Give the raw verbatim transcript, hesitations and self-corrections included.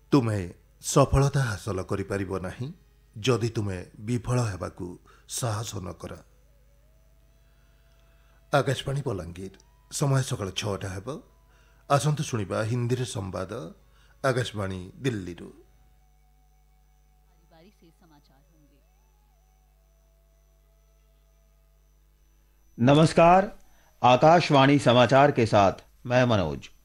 तुम्हें सफलता हासिल करिपारिबो नाही जदि तुम्हें विफल हेबाकू साहस न कर। आकाशवाणी बलांगीर समय सकाल छटा हेब। आसंतु शुणिबा हिंदी रे संवाद आकाशवाणी दिल्ली रु। बारी से समाचार होंगे। नमस्कार, आकाशवाणी समाचार के साथ मैं मनोज।